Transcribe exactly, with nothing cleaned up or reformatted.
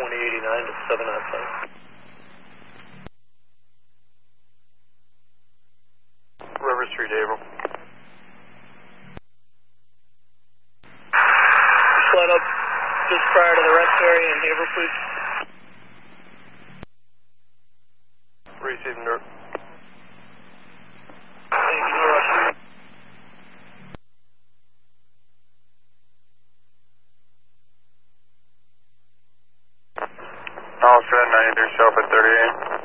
twenty eighty-nine to seven nine five. River Street, April. Slide up just prior to the rest area in Haverhill, please. Receiving dirt. Thank you, no rush. All set, ninety-three, Shelf at thirty-eight.